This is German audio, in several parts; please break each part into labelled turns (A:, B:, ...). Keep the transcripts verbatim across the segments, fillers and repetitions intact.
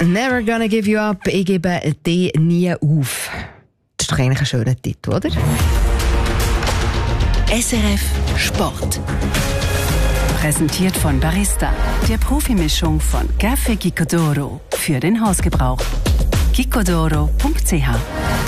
A: Never Gonna Give You Up, ich gebe dich nie auf. Das ist doch eigentlich ein schöner Titel, oder?
B: S R F Sport. Präsentiert von Barista, der Profimischung von Café Gicodoro für den Hausgebrauch. gicodoro punkt c h.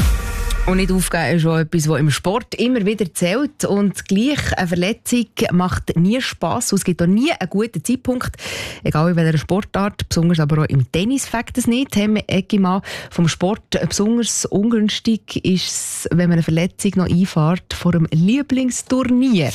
A: Und nicht aufgeben ist schon etwas, das im Sport immer wieder zählt. Und gleich eine Verletzung macht nie Spass. Es gibt auch nie einen guten Zeitpunkt. Egal in welcher Sportart, besonders aber auch im Tennis fängt es nicht. Haben wir Eggimann vom Sport besonders ungünstig ist es, wenn man eine Verletzung noch einfährt vor einem Lieblingsturnier.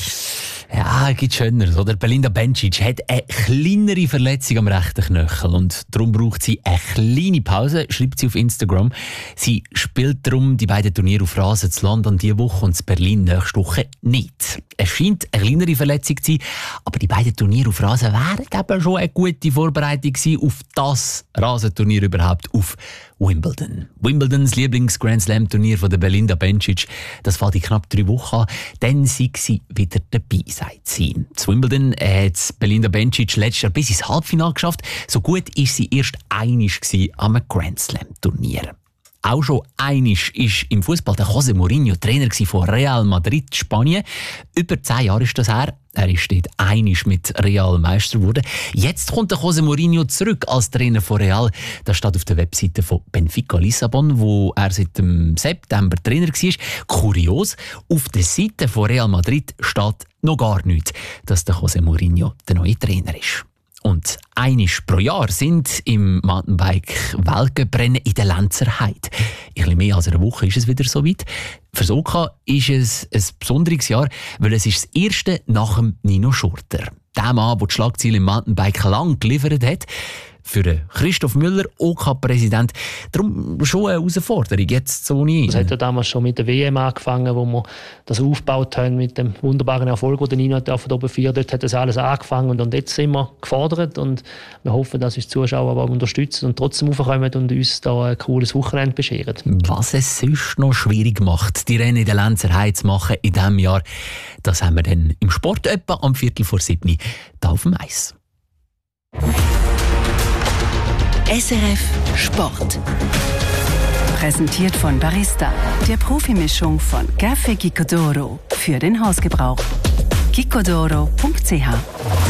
C: Ja, es gibt Schöneres, oder? Belinda Bencic hat eine kleinere Verletzung am rechten Knöchel und darum braucht sie eine kleine Pause, schreibt sie auf Instagram. Sie spielt darum die beiden Turniere auf Rasen zu London diese Woche und zu Berlin nächste Woche nicht. Es scheint eine kleinere Verletzung zu sein, aber die beiden Turniere auf Rasen wären eben schon eine gute Vorbereitung gewesen auf das Rasenturnier überhaupt, auf Wimbledon. Wimbledons Lieblings-Grand-Slam-Turnier von der Belinda Bencic. Das fällt in knapp drei Wochen an. Dann sei sie wieder dabei, sagt sie. Zu Wimbledon hat Belinda Bencic letztes Jahr bis ins Halbfinale geschafft. So gut ist sie erst einig am Grand-Slam-Turnier. Auch schon einig ist im Fußball der José Mourinho Trainer von Real Madrid, Spanien. Über zehn Jahre ist das her. Er ist dort einig mit Real Meister geworden. Jetzt kommt der José Mourinho zurück als Trainer von Real. Das steht auf der Webseite von Benfica Lissabon, wo er seit dem September Trainer war. Kurios, auf der Seite von Real Madrid steht noch gar nichts, dass der José Mourinho der neue Trainer ist. Und einisch pro Jahr sind im Mountainbike-Weltcuprennen in der Lenzer Heide. In etwas mehr als einer Woche ist es wieder soweit. Für Soka ist es ein besonderes Jahr, weil es ist das erste nach dem Nino Schurter. Der Mann, der die Schlagziele im Mountainbike lang geliefert hat. Für Christoph Müller, OK-Präsident, darum schon eine Herausforderung, jetzt so nie.
D: Es hat ja damals schon mit der W M angefangen, wo wir das aufgebaut haben mit dem wunderbaren Erfolg, den Nino von oben vier. Dort hat das alles angefangen und jetzt sind wir gefordert und wir hoffen, dass uns die Zuschauer aber unterstützen und trotzdem raufkommen und uns da ein cooles Wochenende bescheren.
C: Was es sonst noch schwierig macht, die Rennen in der Lenzer Heide zu machen in diesem Jahr, das haben wir dann im Sport etwa am Viertel vor sieben da auf dem Eis.
B: S R F Sport. Präsentiert von Barista, der Profimischung von Café Gicodoro für den Hausgebrauch. gicodoro punkt c h